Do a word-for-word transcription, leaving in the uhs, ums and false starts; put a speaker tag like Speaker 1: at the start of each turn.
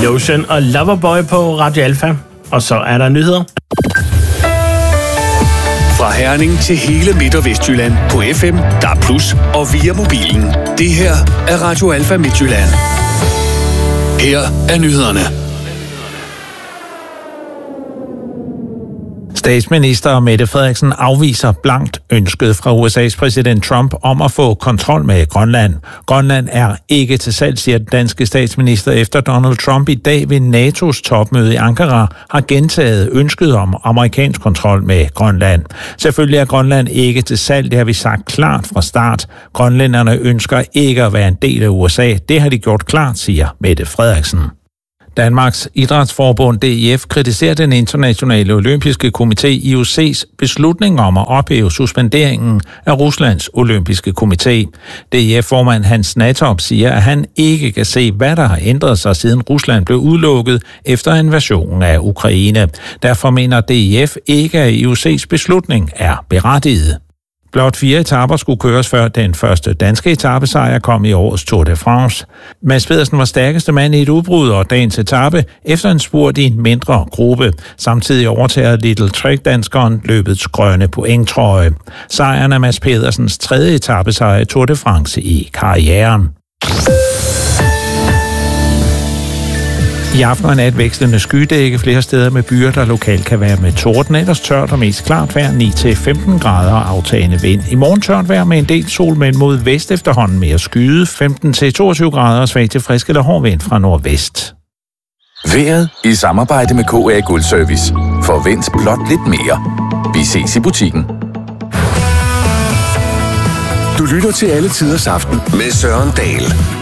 Speaker 1: Lotion og Loverboy på Radio Alfa. Og så er der nyheder.
Speaker 2: Fra Herning til hele Midt- og Vestjylland på F M, D A B plus, og via mobilen. Det her er Radio Alfa Midtjylland. Her er nyhederne.
Speaker 3: Statsminister Mette Frederiksen afviser blankt ønsket fra U S A's præsident Trump om at få kontrol med Grønland. Grønland er ikke til salg, siger den danske statsminister, efter Donald Trump i dag ved NATO's topmøde i Ankara har gentaget ønsket om amerikansk kontrol med Grønland. Selvfølgelig er Grønland ikke til salg, det har vi sagt klart fra start. Grønlænderne ønsker ikke at være en del af U S A. Det har de gjort klart, siger Mette Frederiksen. Danmarks Idrætsforbund D I F kritiserer den internationale olympiske komité I O C's beslutning om at ophæve suspenderingen af Ruslands olympiske komité. D I F-formand Hans Natop siger, at han ikke kan se, hvad der har ændret sig, siden Rusland blev udelukket efter invasionen af Ukraine. Derfor mener D I F ikke, at I O C's beslutning er berettiget. Blot fire etaper skulle køres, før den første danske etapesejr kom i årets Tour de France. Mads Pedersen var stærkeste mand i et udbrud og dagens etape efter en spurt i en mindre gruppe. Samtidig overtager Little Trek-danskeren løbets grønne pointtrøje. Sejren er Mads Pedersens tredje etapesejr i Tour de France i karrieren. I aften og nat vekslende skydække flere steder med byer, der lokalt kan være med torden. Ellers tørt og mest klart vejr, ni til femten grader og aftagende vind. I morgen tørt vejr med en del sol, men mod vest efterhånden mere skyde. femten til toogtyve grader og svag til frisk eller hård vind fra nordvest.
Speaker 4: Vejret i samarbejde med K A Guldservice. Forvent blot lidt mere. Vi ses i butikken.
Speaker 2: Du lytter til Alle Tiders Aften med Søren Dahl.